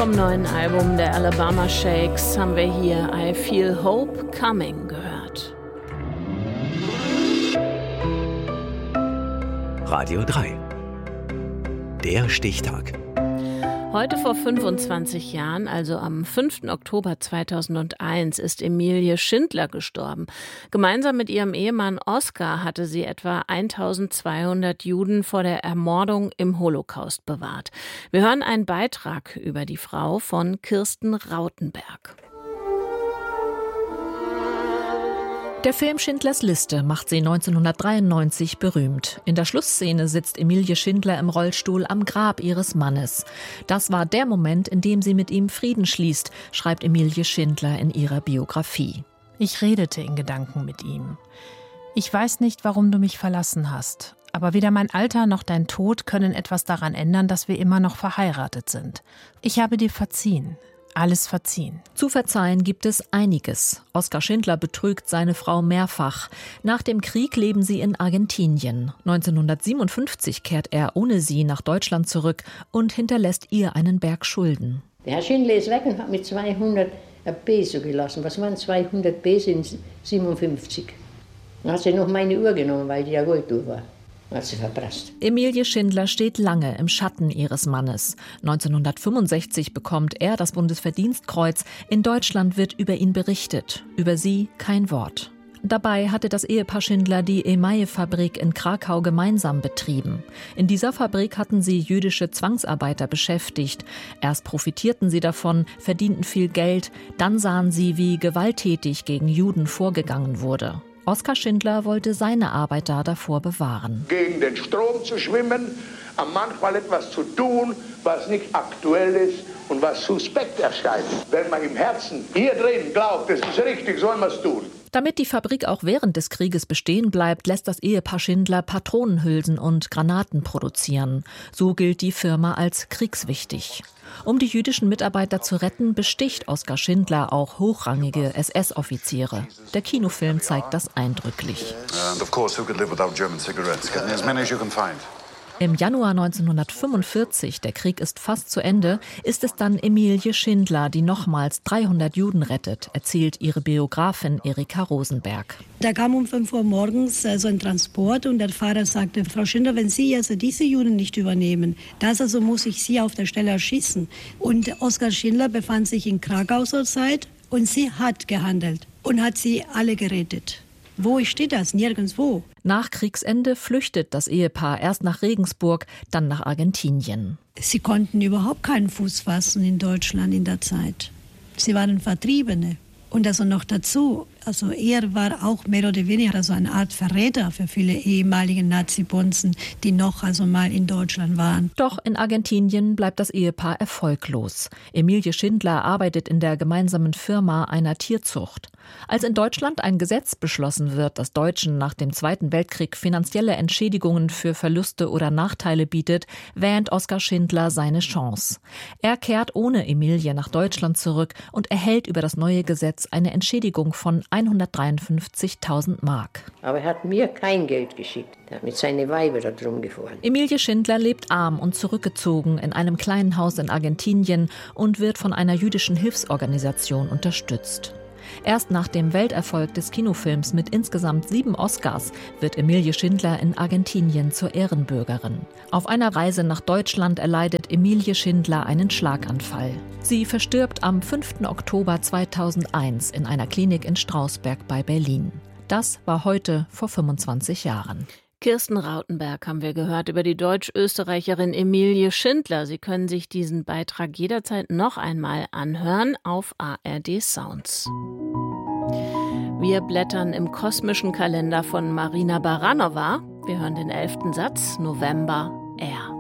Vom neuen Album der Alabama Shakes haben wir hier I Feel Hope Coming gehört. Radio 3. Der Stichtag. Heute vor 25 Jahren, also am 5. Oktober 2001, ist Emilie Schindler gestorben. Gemeinsam mit ihrem Ehemann Oskar hatte sie etwa 1200 Juden vor der Ermordung im Holocaust bewahrt. Wir hören einen Beitrag über die Frau von Kirsten Rautenberg. Der Film Schindlers Liste macht sie 1993 berühmt. In der Schlussszene sitzt Emilie Schindler im Rollstuhl am Grab ihres Mannes. Das war der Moment, in dem sie mit ihm Frieden schließt, schreibt Emilie Schindler in ihrer Biografie. Ich redete in Gedanken mit ihm. Ich weiß nicht, warum du mich verlassen hast. Aber weder mein Alter noch dein Tod können etwas daran ändern, dass wir immer noch verheiratet sind. Ich habe dir verziehen. Alles verziehen. Zu verzeihen gibt es einiges. Oskar Schindler betrügt seine Frau mehrfach. Nach dem Krieg leben sie in Argentinien. 1957 kehrt er ohne sie nach Deutschland zurück und hinterlässt ihr einen Berg Schulden. Der Herr Schindler ist weg und hat mit 200 Peso gelassen. Was waren 200 Peso in 57? Dann hat sie noch meine Uhr genommen, weil die ja Golduhr war. Hat sie verprasst. Emilie Schindler steht lange im Schatten ihres Mannes. 1965 bekommt er das Bundesverdienstkreuz. In Deutschland wird über ihn berichtet, über sie kein Wort. Dabei hatte das Ehepaar Schindler die Emaille-Fabrik in Krakau gemeinsam betrieben. In dieser Fabrik hatten sie jüdische Zwangsarbeiter beschäftigt. Erst profitierten sie davon, verdienten viel Geld, dann sahen sie, wie gewalttätig gegen Juden vorgegangen wurde. Oskar Schindler wollte seine Arbeiter davor bewahren. Gegen den Strom zu schwimmen, manchmal etwas zu tun, was nicht aktuell ist und was suspekt erscheint. Wenn man im Herzen hier drin glaubt, es ist richtig, soll man es tun. Damit die Fabrik auch während des Krieges bestehen bleibt, lässt das Ehepaar Schindler Patronenhülsen und Granaten produzieren. So gilt die Firma als kriegswichtig. Um die jüdischen Mitarbeiter zu retten, besticht Oskar Schindler auch hochrangige SS-Offiziere. Der Kinofilm zeigt das eindrücklich. Im Januar 1945, der Krieg ist fast zu Ende, ist es dann Emilie Schindler, die nochmals 300 Juden rettet, erzählt ihre Biografin Erika Rosenberg. Da kam um 5 Uhr morgens so ein Transport und der Fahrer sagte, Frau Schindler, wenn Sie also diese Juden nicht übernehmen, muss ich Sie auf der Stelle erschießen. Und Oskar Schindler befand sich in Krakau zur Zeit und sie hat gehandelt und hat sie alle gerettet. Wo steht das? Nirgendwo. Nach Kriegsende flüchtet das Ehepaar erst nach Regensburg, dann nach Argentinien. Sie konnten überhaupt keinen Fuß fassen in Deutschland in der Zeit. Sie waren Vertriebene. Und also noch dazu, also er war auch mehr oder weniger so eine Art Verräter für viele ehemalige Nazi-Bonzen, die noch also mal in Deutschland waren. Doch in Argentinien bleibt das Ehepaar erfolglos. Emilie Schindler arbeitet in der gemeinsamen Firma einer Tierzucht. Als in Deutschland ein Gesetz beschlossen wird, das Deutschen nach dem Zweiten Weltkrieg finanzielle Entschädigungen für Verluste oder Nachteile bietet, wähnt Oskar Schindler seine Chance. Er kehrt ohne Emilie nach Deutschland zurück und erhält über das neue Gesetz eine Entschädigung von 153.000 Mark. Aber er hat mir kein Geld geschickt. Er hat mit seinen Weibern da drum gefahren. Emilie Schindler lebt arm und zurückgezogen in einem kleinen Haus in Argentinien und wird von einer jüdischen Hilfsorganisation unterstützt. Erst nach dem Welterfolg des Kinofilms mit insgesamt 7 Oscars wird Emilie Schindler in Argentinien zur Ehrenbürgerin. Auf einer Reise nach Deutschland erleidet Emilie Schindler einen Schlaganfall. Sie verstirbt am 5. Oktober 2001 in einer Klinik in Strausberg bei Berlin. Das war heute vor 25 Jahren. Kirsten Rautenberg haben wir gehört über die Deutsch-Österreicherin Emilie Schindler. Sie können sich diesen Beitrag jederzeit noch einmal anhören auf ARD Sounds. Wir blättern im kosmischen Kalender von Marina Baranova. Wir hören den 11. Satz, November, R.